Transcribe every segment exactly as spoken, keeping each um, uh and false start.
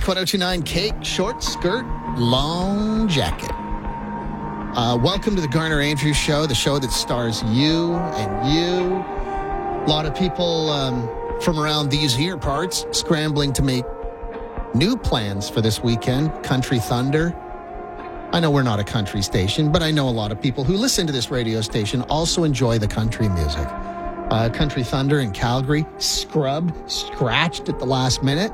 Sonic one oh two point nine, Cake, short skirt, long jacket. Uh, welcome to the Garner Andrews Show, the show that stars you and you. A lot of people um, from around these here parts scrambling to make new plans for this weekend. Country Thunder. I know we're not a country station, but I know a lot of people who listen to this radio station also enjoy the country music. Uh, Country Thunder in Calgary, scrubbed, scratched at the last minute.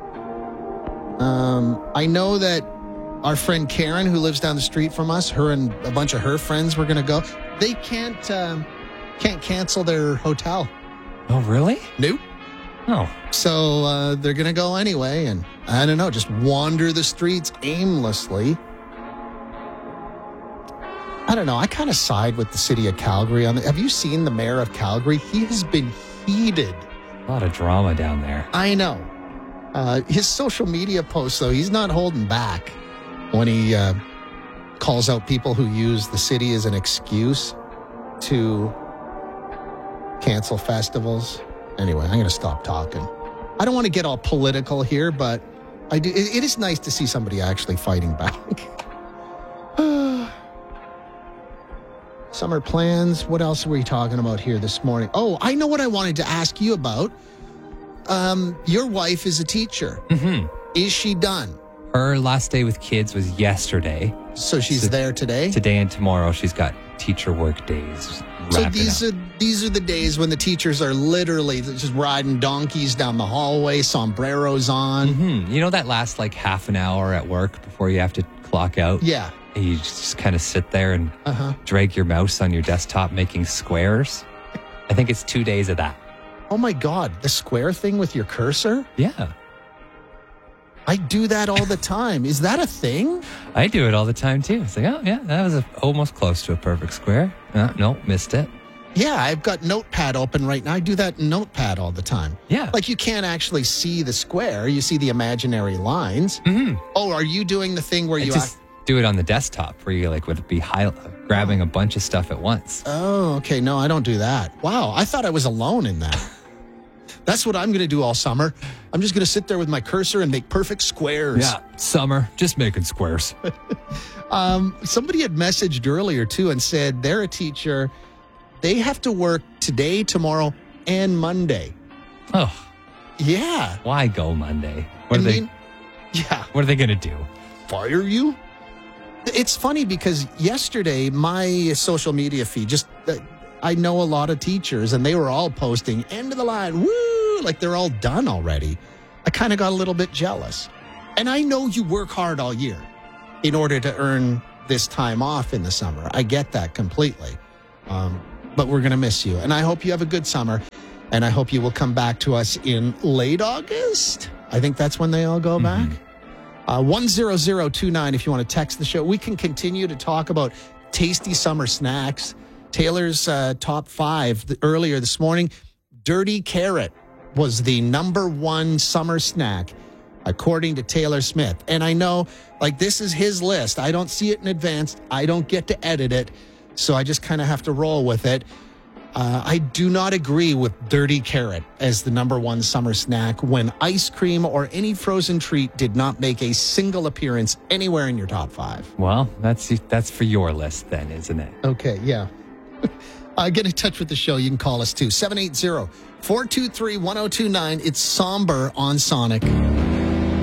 Um, I know that our friend Karen, who lives down the street from us, her and a bunch of her friends were going to go. They can't um, can't cancel their hotel. Oh, really? Nope. Oh. So uh, they're going to go anyway, and I don't know, just wander the streets aimlessly. I don't know. I kind of side with the city of Calgary. On the, have you seen the mayor of Calgary? He has been heated. A lot of drama down there. I know. Uh, his social media posts, though, he's not holding back when he uh, calls out people who use the city as an excuse to cancel festivals. Anyway, I'm going to stop talking. I don't want to get all political here, but I do. It, it is nice to see somebody actually fighting back. Summer plans. What else are we talking about here this morning? Oh, I know what I wanted to ask you about. Um, your wife is a teacher. Mm-hmm. Is she done? Her last day with kids was yesterday. So she's So there today? Today and tomorrow, she's got teacher work days. So wrapping these up. are these are the days when the teachers are literally just riding donkeys down the hallway, sombreros on. Mm-hmm. You know that last like half an hour at work before you have to clock out? Yeah. And you just kind of sit there and Uh-huh. drag your mouse on your desktop making squares. I think it's two days of that. Oh my God, the square thing with your cursor? Yeah. I do that all the time. Is that a thing? I do it all the time too. It's like, oh yeah, that was a, almost close to a perfect square. Uh, no, missed it. Yeah, I've got Notepad open right now. I do that in Notepad all the time. Yeah. Like you can't actually see the square. You see the imaginary lines. Mm-hmm. Oh, are you doing the thing where I you... just do it on the desktop where you like would be high, grabbing a bunch of stuff at once. Oh, okay. No, I don't do that. Wow, I thought I was alone in that. That's what I'm going to do all summer. I'm just going to sit there with my cursor and make perfect squares. Yeah, summer, just making squares. Um, somebody had messaged earlier, too, and said they're a teacher. They have to work today, tomorrow, and Monday. Oh, Yeah. why go Monday? What I are they? mean, yeah. What are they going to do? Fire you? It's funny because yesterday, my social media feed, just uh, I know a lot of teachers, and they were all posting, end of the line, woo, like they're all done already. I kind of got a little bit jealous. And I know you work hard all year in order to earn this time off in the summer. I get that completely. Um, but we're going to miss you. And I hope you have a good summer. And I hope you will come back to us in late August. I think that's when they all go back. Uh, one zero zero two nine if you want to text the show. We can continue to talk about tasty summer snacks. Taylor's uh, top five th- earlier this morning. Dirty carrot was the number one summer snack, according to Taylor Smith. And I know, like, this is his list. I don't see it in advance. I don't get to edit it. So I just kind of have to roll with it. Uh, I do not agree with dirty carrot as the number one summer snack when ice cream or any frozen treat did not make a single appearance anywhere in your top five. Well, that's that's for your list then, isn't it? Okay, yeah. uh, get in touch with the show. You can call us too. seven eight zero, four two three, one zero two nine. It's Somber on Sonic.